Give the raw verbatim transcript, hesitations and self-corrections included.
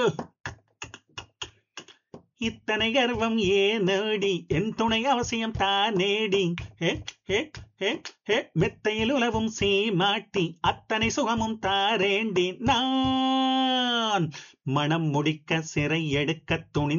இத்தனை கர்வம் ஏனேடி என் துணை அவசியம் தானேடி. ஹே ஹே ஹே ஹே மெத்தையில் உலவும் சீமாட்டி அத்தனை சுகமும் தாரேண்டி நான். மனம் முடிக்க சிறை எடுக்க துணி